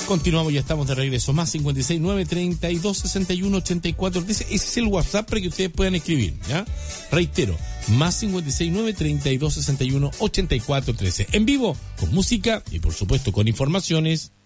Continuamos, ya estamos de regreso. Más 569-3261-8413. Ese es el WhatsApp para que ustedes puedan escribir, ¿ya? Reitero, más 569-3261-8413. En vivo, con música y por supuesto con informaciones.